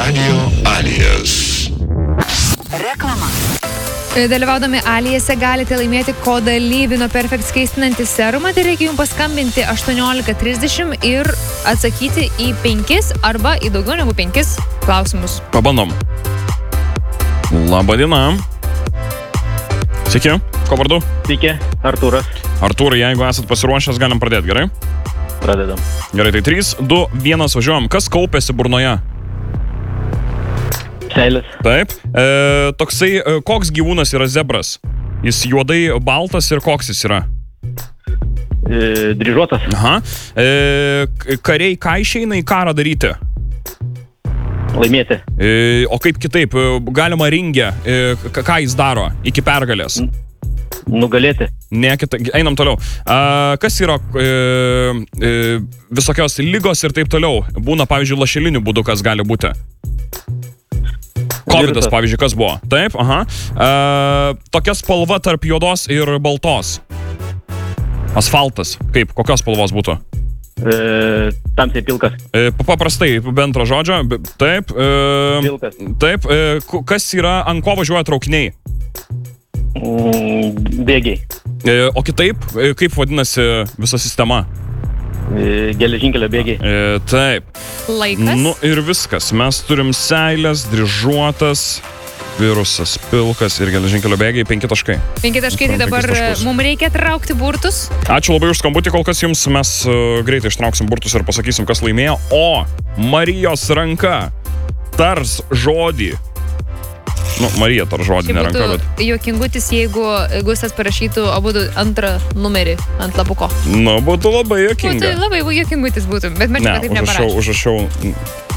Radio Alijas. Reklama. Dalyvaudami Alijose galite laimėti kodą Lyvino Perfect skaistinantį serumą, tai reikia jums paskambinti 18:30 ir atsakyti į 5 arba į daugiau negu 5 klausimus. Pabandom. Labadiena. Sveiki, ko vardu? Sveiki, Artūras. Artūrai, jeigu esat pasiruošęs, galim pradėti, gerai? Pradedam. Gerai, tai 3, 2, 1, važiuojam. Kas kaupėsi burnoje? Seilės. Taip. Toksai, koks gyvūnas yra zebras? Jis juodai baltas ir koks jis yra? Dryžuotas. Aha. Kariai ką išeina į karą daryti? Laimėti. O kaip kitaip? Galima ringe. Ką jis daro iki pergalės? Nugalėti. Ne, einam toliau. Kas yra visokios lygos ir taip toliau? Būna, pavyzdžiui, lašelinių būdų, kas gali būti? Covidas, pavyzdžiui, kas buvo? Taip, aha. Tokia spalva tarp juodos ir baltos. Asfaltas. Kaip? Kokios spalvos būtų? Tamsiai pilkas. Paprastai, bendro žodžio. Taip. Pilkas. Taip. Kas yra, ant ko važiuoja traukiniai? Bėgiai. O kitaip, kaip vadinasi visa sistema? Geležinkelio bėgiai. Taip. Laikas. Nu ir viskas. Mes turim seilės, dryžuotas, virusas, pilkas ir geležinkelio bėgiai. 5 taškai. 5 taškai, tai dabar mums reikia traukti burtus. Ačiū labai už skambutį, kol kas jums. Mes greitai ištrauksim burtus ir pasakysim, kas laimėjo. O Marijos ranka tars žodį. Nu, Marija tar žodį, ne ranka, bet... Juokingutis, jeigu Gustas parašytų abudu antrą numerį ant lapuko. Nu, būtų labai juokinga. Būtų labai juokingutis būtų, bet mes taip neparašė. Užrašiau